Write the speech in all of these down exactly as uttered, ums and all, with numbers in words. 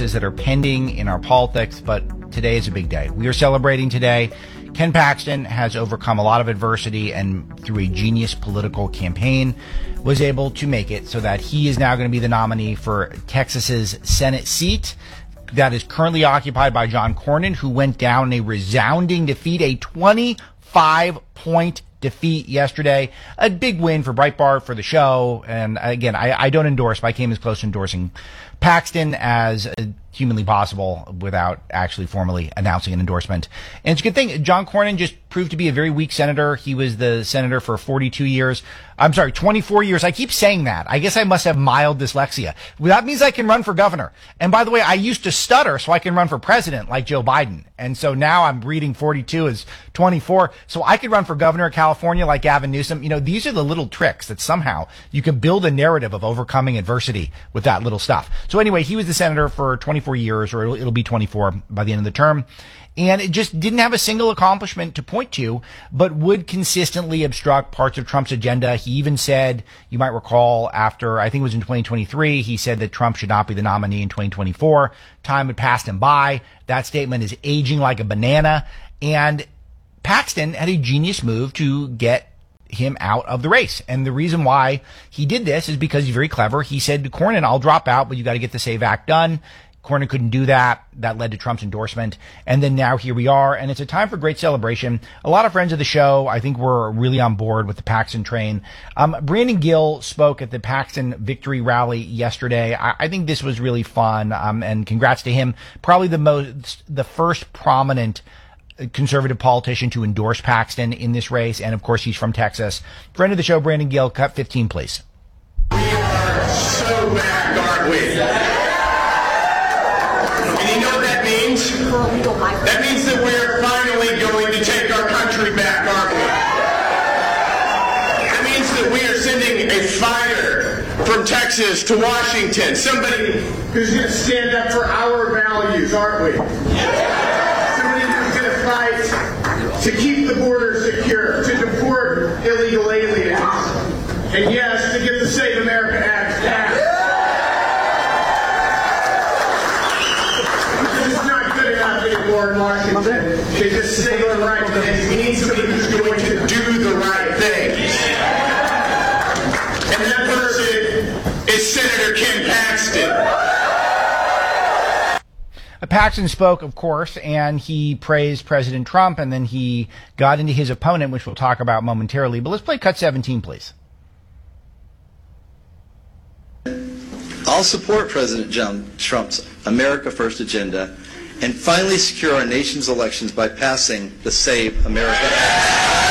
cases that are pending in our politics, but today is a big day. We are celebrating today. Ken Paxton has overcome a lot of adversity and through a genius political campaign was able to make it so that he is now going to be the nominee for Texas's Senate seat that is currently occupied by John Cornyn, who went down in a resounding defeat, a twenty-five point defeat yesterday. A big win for Breitbart, for the show. And again, I, I don't endorse, but I came as close to endorsing Paxton as humanly possible without actually formally announcing an endorsement. And it's a good thing. John Cornyn just proved to be a very weak senator. He was the senator for forty-two years. I'm sorry, twenty-four years. I keep saying that. I guess I must have mild dyslexia. Well, that means I can run for governor. And by the way, I used to stutter so I can run for president like Joe Biden. And so now I'm reading forty-two as twenty-four. So I could run for governor of California like Gavin Newsom. You know, these are the little tricks that somehow you can build a narrative of overcoming adversity with that little stuff. So anyway, he was the senator for twenty-four years, or it'll, it'll be twenty-four by the end of the term. And it just didn't have a single accomplishment to point to, but would consistently obstruct parts of Trump's agenda. He even said, you might recall after, I think it was in twenty twenty-three, he said that Trump should not be the nominee in twenty twenty-four. Time had passed him by. That statement is aging like a banana. And Paxton had a genius move to get him out of the race. And the reason why he did this is because he's very clever. He said to Cornyn, I'll drop out, but you got to get the SAVE Act done. Cornyn couldn't do that. That led to Trump's endorsement. And then now here we are. And it's a time for great celebration. A lot of friends of the show, I think, were really on board with the Paxton train. Um, Brandon Gill spoke at the Paxton victory rally yesterday. I, I think this was really fun. Um, and congrats to him. Probably the most, the first prominent conservative politician to endorse Paxton in this race. And of course, he's from Texas. Friend of the show, Brandon Gill, cut fifteen, please. We are so back, aren't we? And you know what that means? That means that we're finally going to take our country back, aren't we? That means that we are sending a fighter from Texas to Washington, somebody who's going to stand up for our values, aren't we? Somebody who's going to fight to keep the border secure, to deport illegal aliens, and yes, to get the Save America Act passed. In Washington, they just say the right things. We need somebody who's going to do the right things. And that person is Senator Ken Paxton. Paxton spoke, of course, and he praised President Trump, and then he got into his opponent, which we'll talk about momentarily. But let's play cut seventeen, please. I'll support President John Trump's America First agenda and finally secure our nation's elections by passing the Save America Act.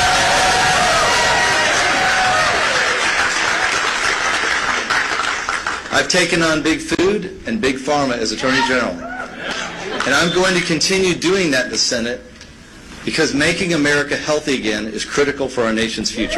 I've taken on big food and big pharma as Attorney General, and I'm going to continue doing that in the Senate because making America healthy again is critical for our nation's future.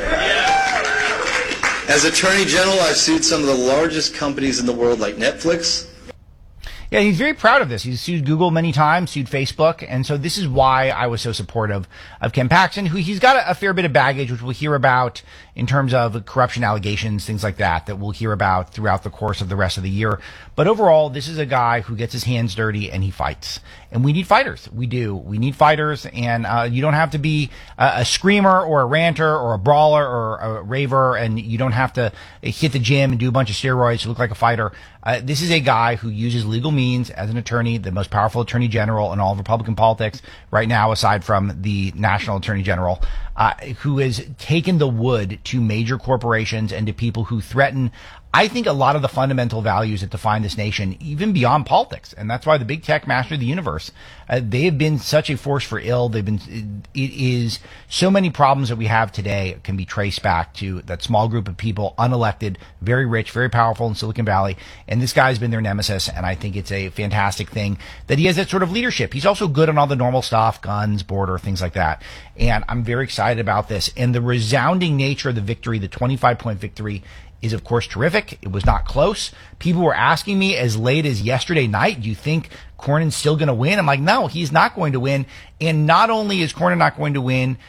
As Attorney General, I've sued some of the largest companies in the world like Netflix. Yeah, he's very proud of this. He's sued Google many times, sued Facebook, and so this is why I was so supportive of Ken Paxton, who he's got a, a fair bit of baggage, which we'll hear about in terms of corruption allegations, things like that, that we'll hear about throughout the course of the rest of the year. But overall, this is a guy who gets his hands dirty and he fights. And we need fighters. We do. We need fighters, and uh, you don't have to be a, a screamer or a ranter or a brawler or a raver, and you don't have to hit the gym and do a bunch of steroids to look like a fighter. Uh, this is a guy who uses legal means as an attorney, the most powerful attorney general in all of Republican politics right now, aside from the national attorney general, uh, who has taken the wood to major corporations and to people who threaten, I think, a lot of the fundamental values that define this nation, even beyond politics. And that's why the big tech master of the universe, uh, they have been such a force for ill. They've been, it is so many problems that we have today can be traced back to that small group of people, unelected, very rich, very powerful in Silicon Valley. And this guy's been their nemesis. And I think it's a fantastic thing that he has that sort of leadership. He's also good on all the normal stuff, guns, border, things like that. And I'm very excited about this. And the resounding nature of the victory, the twenty-five point victory, is of course terrific. It was not close. People were asking me as late as yesterday night, do you think Cornyn's still going to win? I'm like, no, he's not going to win. And not only is Cornyn not going to win,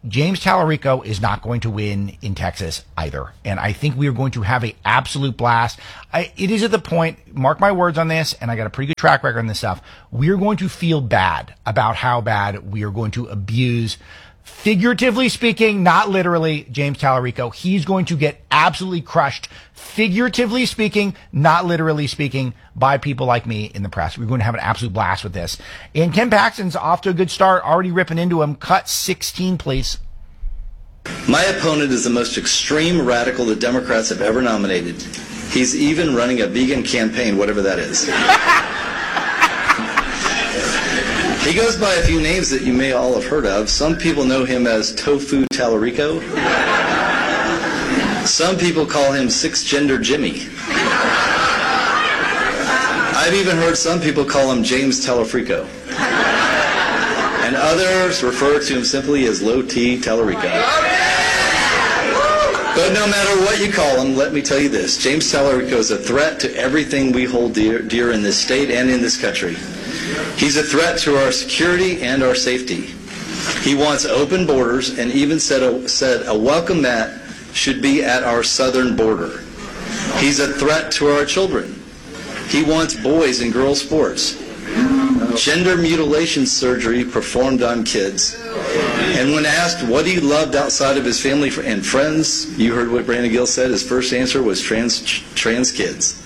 James Tallarico is not going to win in Texas either. And I think we are going to have an absolute blast. I, it is at the point, mark my words on this, and I got a pretty good track record on this stuff. We're going to feel bad about how bad we are going to abuse, figuratively speaking, not literally, James Tallarico. He's going to get absolutely crushed, figuratively speaking, not literally speaking, by people like me in the press. We're going to have an absolute blast with this. And Ken Paxton's off to a good start, already ripping into him. Cut sixteen, please. My opponent is the most extreme radical the Democrats have ever nominated. He's even running a vegan campaign, whatever that is. He goes by a few names that you may all have heard of. Some people know him as Tofu Tallarico. Some people call him Six-Gender Jimmy. I've even heard some people call him James Tallafrico. And others refer to him simply as Low T Tallarico. But no matter what you call him, let me tell you this. James Tallarico is a threat to everything we hold dear, dear in this state and in this country. He's a threat to our security and our safety. He wants open borders and even said a, said a welcome mat should be at our southern border. He's a threat to our children. He wants boys and girls sports, gender mutilation surgery performed on kids. And when asked what he loved outside of his family and friends, you heard what Brandon Gill said. His first answer was trans trans kids.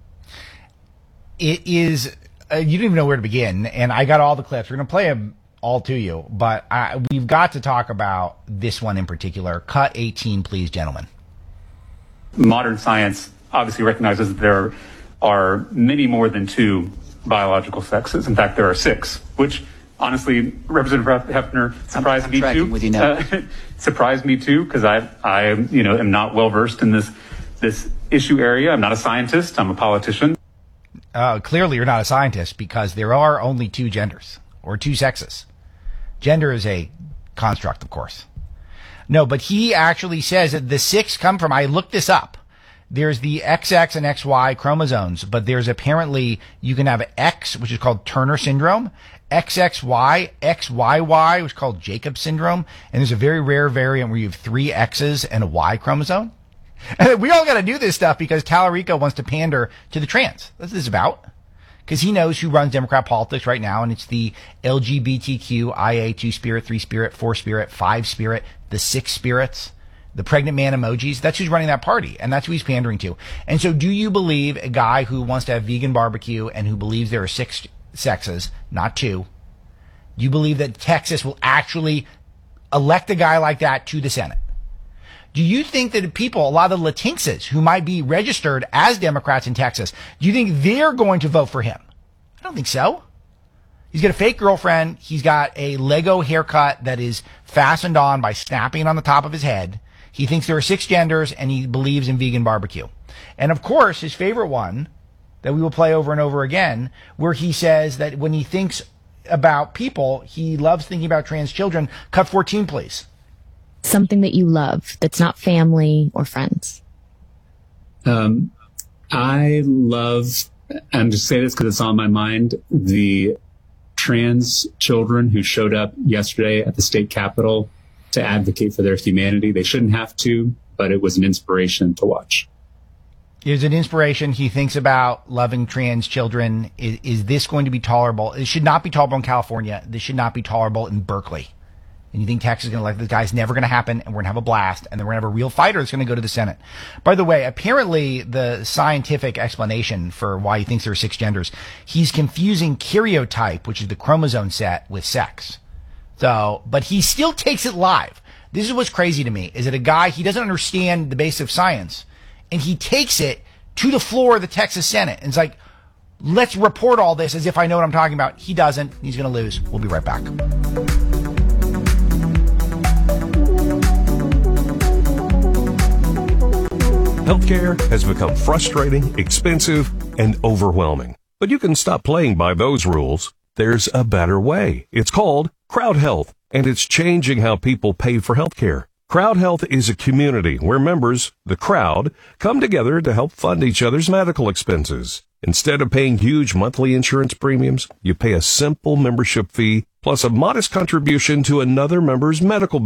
It is... Uh, you don't even know where to begin, and I got all the clips. We're going to play them all to you, but I, we've got to talk about this one in particular. Cut eighteen, please, gentlemen. Modern science obviously recognizes that there are many more than two biological sexes. In fact, there are six, which honestly, Representative Hefner surprised I'm, I'm me too. With you now. Uh, surprised me too, because I, I, you know, am not well versed in this this issue area. I'm not a scientist. I'm a politician. Uh, clearly, you're not a scientist because there are only two genders or two sexes. Gender is a construct, of course. No, but he actually says that the six come from, I looked this up. There's the X X and X Y chromosomes, but there's apparently, you can have X, which is called Turner syndrome, X X Y, X Y Y, which is called Jacob syndrome, and there's a very rare variant where you have three X's and a Y chromosome. And we all got to do this stuff because Tallarico wants to pander to the trans. That's what this is about. Because he knows who runs Democrat politics right now, and it's the L G B T Q I A two spirit, three spirit, four spirit, five spirit, the six spirits, the pregnant man emojis. That's who's running that party, and that's who he's pandering to. And so do you believe a guy who wants to have vegan barbecue and who believes there are six sexes, not two, do you believe that Texas will actually elect a guy like that to the Senate? Do you think that people, a lot of the Latinxes who might be registered as Democrats in Texas, do you think they're going to vote for him? I don't think so. He's got a fake girlfriend. He's got a Lego haircut that is fastened on by snapping it on the top of his head. He thinks there are six genders, and he believes in vegan barbecue. And of course, his favorite one that we will play over and over again, where he says that when he thinks about people, he loves thinking about trans children. Cut fourteen, please. Something that you love that's not family or friends. Um, I love, and just say this because it's on my mind, the trans children who showed up yesterday at the state capitol to advocate for their humanity. They shouldn't have to, but it was an inspiration to watch. It was an inspiration. He thinks about loving trans children. Is, is this going to be tolerable? It should not be tolerable in California. This should not be tolerable in Berkeley. And you think Texas is going to let this guy's never going to happen, and we're going to have a blast, and then we're going to have a real fighter that's going to go to the Senate. By the way, apparently the scientific explanation for why he thinks there are six genders, he's confusing karyotype, which is the chromosome set, with sex. So, but he still takes it live. This is what's crazy to me, is that a guy, he doesn't understand the basics of science, and he takes it to the floor of the Texas Senate, and it's like, let's report all this as if I know what I'm talking about. He doesn't. He's going to lose. We'll be right back. Healthcare has become frustrating, expensive, and overwhelming. But you can stop playing by those rules. There's a better way. It's called Crowd Health, and it's changing how people pay for healthcare. Crowd Health is a community where members, the crowd, come together to help fund each other's medical expenses. Instead of paying huge monthly insurance premiums, you pay a simple membership fee plus a modest contribution to another member's medical bill.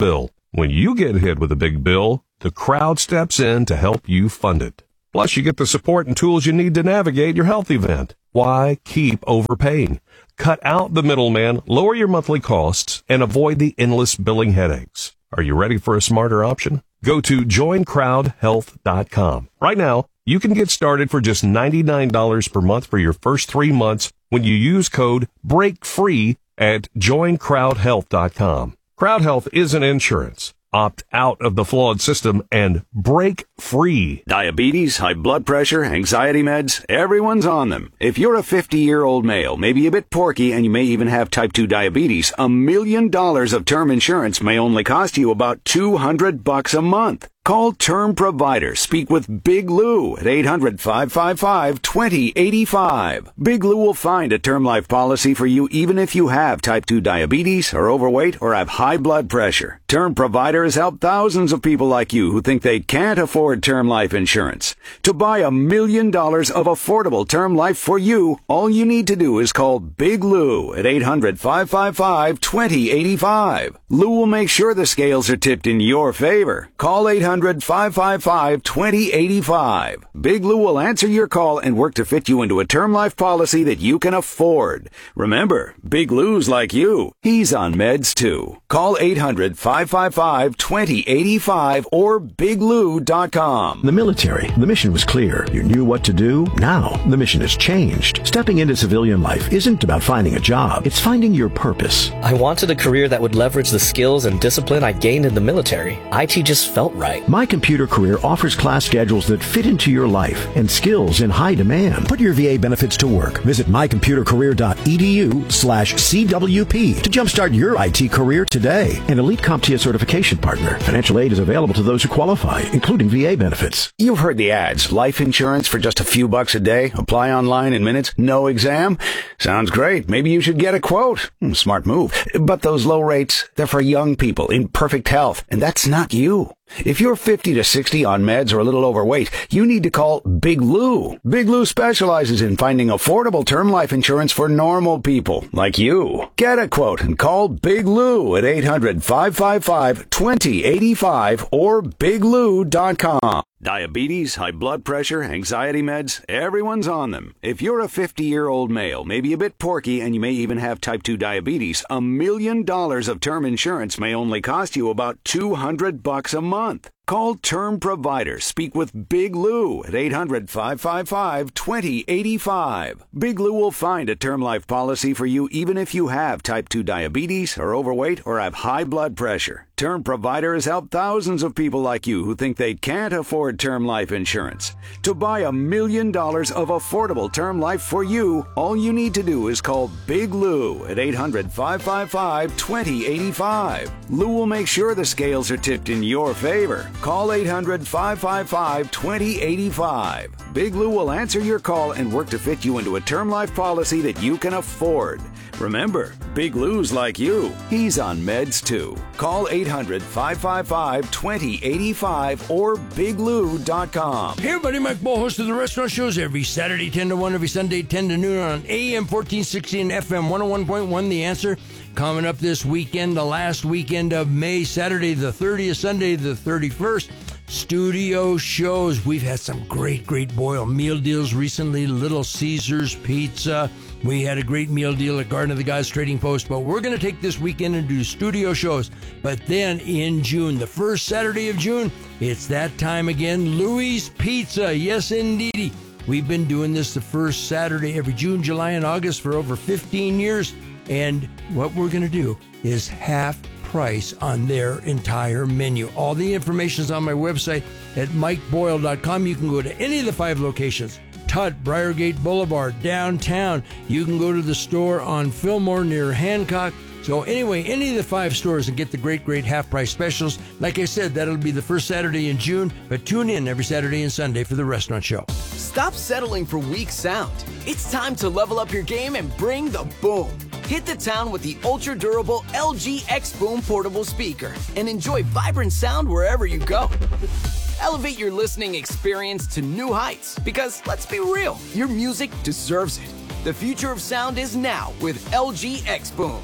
When you get hit with a big bill, the Crowd steps in to help you fund it. Plus, you get the support and tools you need to navigate your health event. Why keep overpaying? Cut out the middleman, lower your monthly costs, and avoid the endless billing headaches. Are you ready for a smarter option? Go to join crowd health dot com. Right now, you can get started for just ninety-nine dollars per month for your first three months when you use code BREAKFREE at join crowd health dot com. CrowdHealth isn't insurance. Opt out of the flawed system and break free. Diabetes, high blood pressure, anxiety meds, everyone's on them. If you're a fifty-year-old male, maybe a bit porky, and you may even have type two diabetes, a million dollars of term insurance may only cost you about two hundred bucks a month. Call Term Provider. Speak with Big Lou at eight hundred, five five five, two zero eight five. Big Lou will find a term life policy for you even if you have type two diabetes, are overweight, or have high blood pressure. Term Provider has helped thousands of people like you who think they can't afford term life insurance. To buy a million dollars of affordable term life for you, all you need to do is call Big Lou at eight hundred, five five five, two zero eight five. Lou will make sure the scales are tipped in your favor. Call eight hundred, five five five, two zero eight five. Big Lou will answer your call and work to fit you into a term life policy that you can afford. Remember, Big Lou's like you. He's on meds too. Call eight hundred, five five five, two zero eight five or big lou dot com. The military, the mission was clear. You knew what to do. Now, the mission has changed. Stepping into civilian life isn't about finding a job. It's finding your purpose. I wanted a career that would leverage the skills and discipline I gained in the military. I T just felt right. My Computer Career offers class schedules that fit into your life and skills in high demand. Put your V A benefits to work. Visit my computer career dot e d u slash C W P to jumpstart your I T career today. An elite CompTIA certification partner. Financial aid is available to those who qualify, including V A benefits. You've heard the ads. Life insurance for just a few bucks a day. Apply online in minutes. No exam. Sounds great. Maybe you should get a quote. Hmm, smart move. But those low rates, they're for young people in perfect health, and that's not you. If you're fifty to sixty on meds or a little overweight, you need to call Big Lou. Big Lou specializes in finding affordable term life insurance for normal people like you. Get a quote and call Big Lou at eight hundred, five five five, two zero eight five or big lou dot com. Diabetes, high blood pressure, anxiety meds, everyone's on them. If you're a fifty-year-old male, maybe a bit porky, and you may even have type two diabetes, a million dollars of term insurance may only cost you about two hundred bucks a month. Call Term Provider. Speak with Big Lou at eight hundred, five five five, two zero eight five. Big Lou will find a term life policy for you even if you have type two diabetes, are overweight, or have high blood pressure. Term Provider has helped thousands of people like you who think they can't afford term life insurance. To buy a million dollars of affordable term life for you, all you need to do is call Big Lou at eight hundred, five five five, two zero eight five. Lou will make sure the scales are tipped in your favor. Call eight hundred, five five five, two zero eight five. Big Lou will answer your call and work to fit you into a term life policy that you can afford. Remember, Big Lou's like you. He's on meds too. Call eight hundred, five five five, two zero eight five or big lou dot com. Hey everybody, Mike Bull, host of the Restaurant Shows every Saturday ten to one, every Sunday ten to noon on A M fourteen sixty and F M one oh one point one. The Answer. Coming up this weekend, the last weekend of May, Saturday the thirtieth, Sunday the thirty-first. Studio shows. We've had some great, great Boyle meal deals recently. Little Caesars Pizza. We had a great meal deal at Garden of the Gods Trading Post. But we're going to take this weekend and do studio shows. But then in June, the first Saturday of June, it's that time again. Louis Pizza. Yes, indeedy. We've been doing this the first Saturday every June, July, and August for over fifteen years. And what we're going to do is half price on their entire menu. All the information is on my website at mike boyle dot com. You can go to any of the five locations. Tut, Briargate Boulevard, downtown. You can go to the store on Fillmore near Hancock. So anyway, any of the five stores and get the great, great half-price specials. Like I said, that'll be the first Saturday in June, but tune in every Saturday and Sunday for the Restaurant Show. Stop settling for weak sound. It's time to level up your game and bring the boom. Hit the town with the ultra-durable L G X Boom portable speaker and enjoy vibrant sound wherever you go. Elevate your listening experience to new heights because, let's be real, your music deserves it. The future of sound is now with L G X Boom.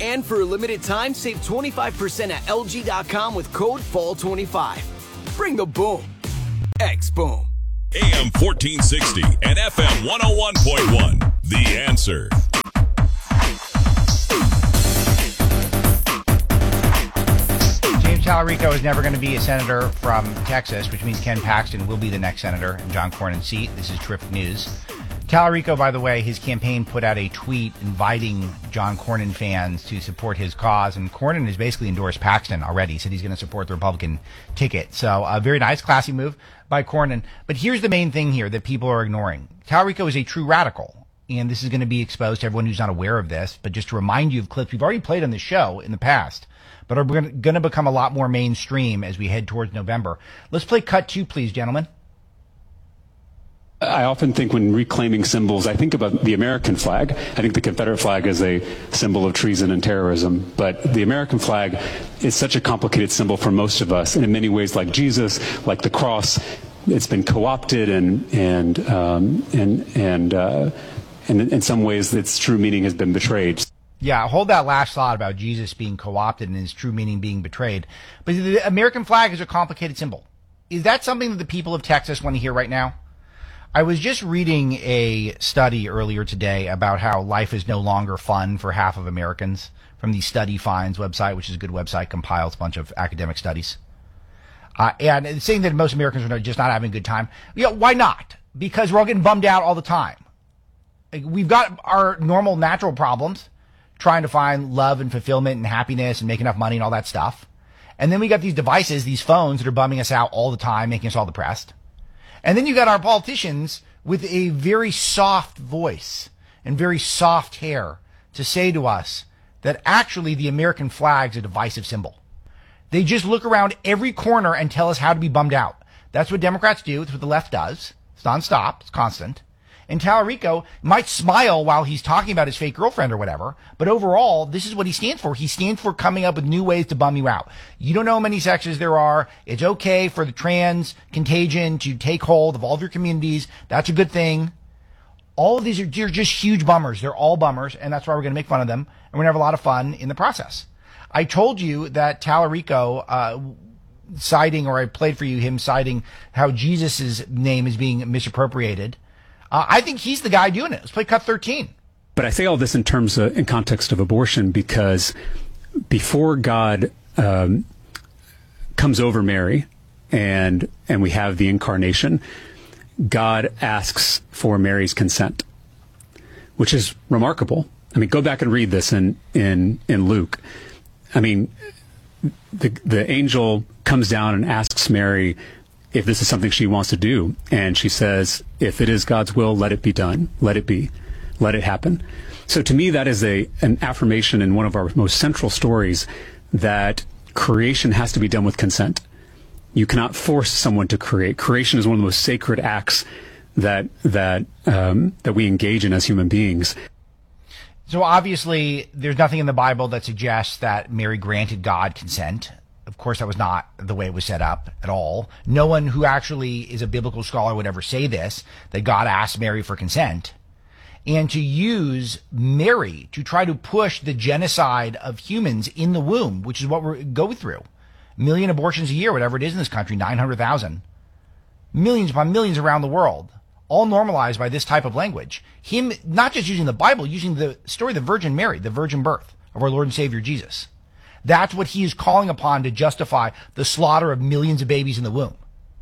And for a limited time, save twenty-five percent at L G dot com with code fall twenty-five. Bring the boom. X-Boom. A M fourteen sixty and F M one oh one point one. The Answer. James Tallarico is never going to be a senator from Texas, which means Ken Paxton will be the next senator in John Cornyn's seat. This is terrific news. Tallarico, by the way, his campaign put out a tweet inviting John Cornyn fans to support his cause, and Cornyn has basically endorsed Paxton already. He said he's going to support the Republican ticket. So a very nice, classy move by Cornyn. But here's the main thing here that people are ignoring. Tallarico is a true radical, and this is going to be exposed to everyone who's not aware of this. But just to remind you of clips we've already played on the show in the past, but are going to become a lot more mainstream as we head towards November. Let's play cut two, please, gentlemen. I often think when reclaiming symbols, I think about the American flag. I think the Confederate flag is a symbol of treason and terrorism. But the American flag is such a complicated symbol for most of us. And in many ways, like Jesus, like the cross, it's been co-opted and, and, um, and, and, uh, and in some ways its true meaning has been betrayed. Yeah, hold that last thought about Jesus being co-opted and his true meaning being betrayed. But the American flag is a complicated symbol. Is that something that the people of Texas want to hear right now? I was just reading a study earlier today about how life is no longer fun for half of Americans from the Study Finds website, which is a good website, compiles a bunch of academic studies. Uh, and it's saying that most Americans are just not having a good time. Yeah, why not? Because we're all getting bummed out all the time. Like, we've got our normal natural problems, trying to find love and fulfillment and happiness and make enough money and all that stuff. And then we got these devices, these phones that are bumming us out all the time, making us all depressed. And then you got our politicians with a very soft voice and very soft hair to say to us that actually the American flag's a divisive symbol. They just look around every corner and tell us how to be bummed out. That's what Democrats do. That's what the left does. It's nonstop. It's constant. And Tallarico might smile while he's talking about his fake girlfriend or whatever, but overall, this is what he stands for. He stands for coming up with new ways to bum you out. You don't know how many sexes there are. It's okay for the trans contagion to take hold of all of your communities. That's a good thing. All of these are they're just huge bummers. They're all bummers, and that's why we're going to make fun of them, and we're going to have a lot of fun in the process. I told you that Tallarico, uh, citing, or I played for you him citing how Jesus' name is being misappropriated. Uh, I think he's the guy doing it. Let's play cut thirteen. But I say all this in terms of, in context of abortion, because before God um, comes over Mary and and we have the incarnation, God asks for Mary's consent, which is remarkable. I mean, go back and read this in in in Luke. I mean, the the angel comes down and asks Mary if this is something she wants to do. And she says, if it is God's will, let it be done. Let it be. Let it happen. So to me, that is a an affirmation in one of our most central stories that creation has to be done with consent. You cannot force someone to create. Creation is one of the most sacred acts that that um, that we engage in as human beings. So obviously, there's nothing in the Bible that suggests that Mary granted God consent. Of course, that was not the way it was set up at all. No one who actually is a biblical scholar would ever say this, that God asked Mary for consent. And to use Mary to try to push the genocide of humans in the womb, which is what we're going through. A million abortions a year, whatever it is in this country, nine hundred thousand. Millions upon millions around the world, all normalized by this type of language. Him not just using the Bible, using the story of the Virgin Mary, the virgin birth of our Lord and Savior Jesus. That's what he is calling upon to justify the slaughter of millions of babies in the womb.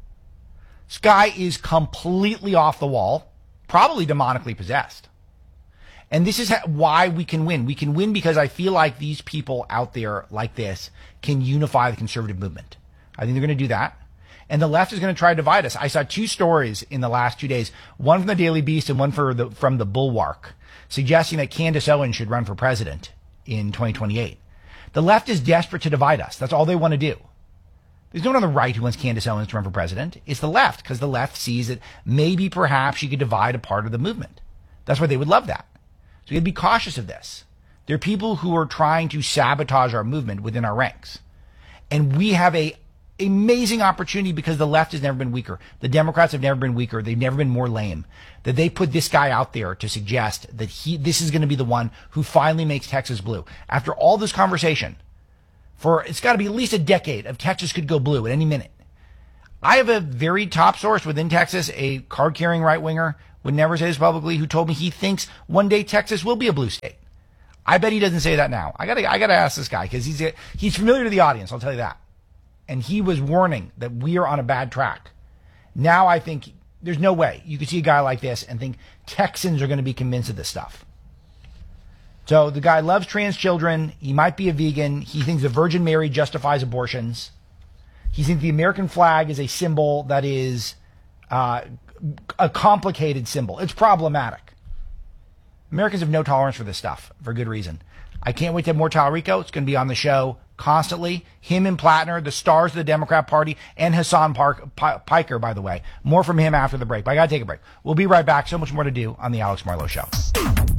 This guy is completely off the wall, probably demonically possessed. And this is why we can win. We can win because I feel like these people out there like this can unify the conservative movement. I think they're going to do that. And the left is going to try to divide us. I saw two stories in the last two days, one from the Daily Beast and one for the, from the Bulwark, suggesting that Candace Owens should run for president in twenty twenty-eight. The left is desperate to divide us. That's all they want to do. There's no one on the right who wants Candace Owens to run for president. It's the left, because the left sees that maybe perhaps she could divide a part of the movement. That's why they would love that. So you have to be cautious of this. There are people who are trying to sabotage our movement within our ranks. And we have a amazing opportunity because the left has never been weaker. The Democrats have never been weaker. They've never been more lame. That they put this guy out there to suggest that he, this is going to be the one who finally makes Texas blue. After all this conversation, for it's got to be at least a decade of Texas could go blue at any minute. I have a very top source within Texas, a card-carrying right-winger, would never say this publicly, who told me he thinks one day Texas will be a blue state. I bet he doesn't say that now. I gotta, I gotta ask this guy because he's, he's familiar to the audience. I'll tell you that. And he was warning that we are on a bad track. Now I think there's no way you could see a guy like this and think Texans are going to be convinced of this stuff. So the guy loves trans children. He might be a vegan. He thinks the Virgin Mary justifies abortions. He thinks the American flag is a symbol that is uh, a complicated symbol. It's problematic. Americans have no tolerance for this stuff for good reason. I can't wait to have more Talarico. It's going to be on the show constantly. Him and Plattner, the stars of the Democrat Party, and Hassan Park, P- Piker, by the way. More from him after the break. But I got to take a break. We'll be right back. So much more to do on the Alex Marlowe Show.